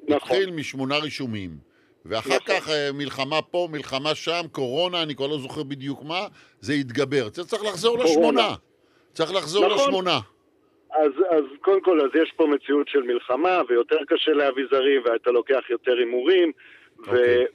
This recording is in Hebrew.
נכון. התחיל משמונה רישומים, ואחר כך מלחמה פה, מלחמה שם, קורונה, אני כבר לא זוכר בדיוק מה, זה התגבר. צריך לחזור לשמונה. צריך לחזור לשמונה. אז קודם כל, אז יש פה מציאות של מלחמה, ויותר קשה להביא זרים, ואתה לוקח יותר הימורים,